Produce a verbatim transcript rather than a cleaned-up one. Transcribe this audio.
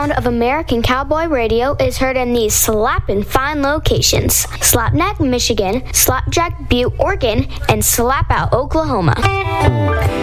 sound of American Cowboy Radio is heard in these slappin' fine locations: Slapneck, Michigan, Slapjack, Butte, Oregon, and Slapout, Oklahoma.